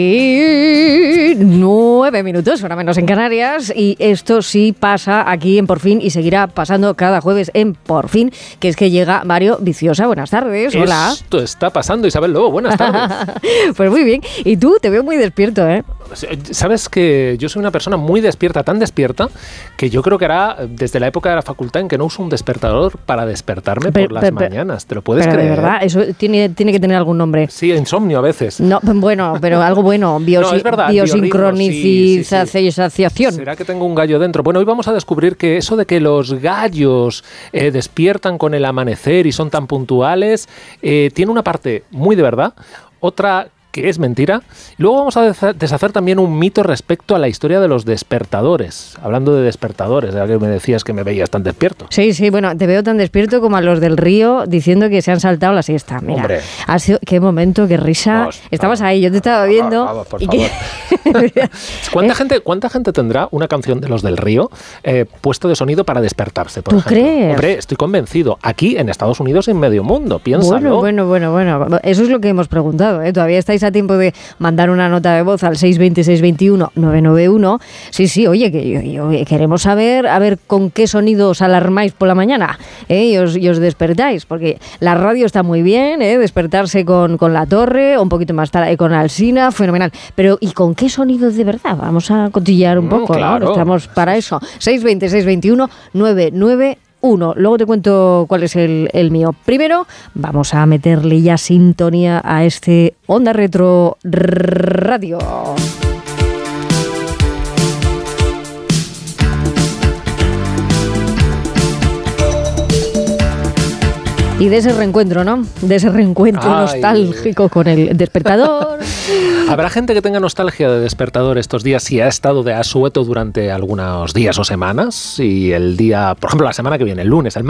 Y 9 minutos, hora menos en Canarias, y esto sí pasa aquí en Por Fin y seguirá pasando cada jueves en Por Fin, que es que llega Mario Viciosa. Buenas tardes, hola. Esto está pasando, Isabel Lobo, buenas tardes. Pues muy bien, y tú te veo muy despierto, ¿eh? Sabes que yo soy una persona muy despierta, tan despierta, que yo creo que hará desde la época de la facultad en que no uso un despertador para despertarme por las mañanas. ¿Te lo puedes creer? De verdad, eso tiene que tener algún nombre. Sí, insomnio a veces. No, bueno, pero algo bueno, biosincronización. ¿Será que tengo un gallo dentro? Bueno, hoy vamos a descubrir que eso de que los gallos despiertan con el amanecer y son tan puntuales, tiene una parte muy de verdad, otra que es mentira. Luego vamos a deshacer también un mito respecto a la historia de los despertadores. Hablando de despertadores, ya que me decías que me veías tan despierto. Sí, bueno, te veo tan despierto como a los del Río diciendo que se han saltado la siesta. Mira, hombre, ha sido, qué momento, qué risa. Vamos, estabas ahí, yo te estaba viendo. Vamos, por favor. ¿Cuánta gente tendrá una canción de los del Río puesto de sonido para despertarse, por ejemplo? ¿Crees? Hombre, estoy convencido. Aquí en Estados Unidos y en medio mundo, piénsalo. Bueno. Eso es lo que hemos preguntado, ¿eh? Todavía estáis a tiempo de mandar una nota de voz al 620-621-991. Sí, oye, que queremos saber a ver con qué sonido os alarmáis por la mañana, y os despertáis, porque la radio está muy bien, despertarse con La Torre, o un poquito más tarde con Alsina, fenomenal. Pero ¿y con qué sonido de verdad? Vamos a cotillear un poco, claro. ¿no? Estamos para eso. 620-621-991. Luego te cuento cuál es el mío. Primero, vamos a meterle ya sintonía a este Onda Retro Radio. Y de ese reencuentro, ¿no? De ese reencuentro nostálgico con el despertador. Habrá gente que tenga nostalgia de despertador estos días si ha estado de asueto durante algunos días o semanas. Y el día, por ejemplo, la semana que viene, el lunes, el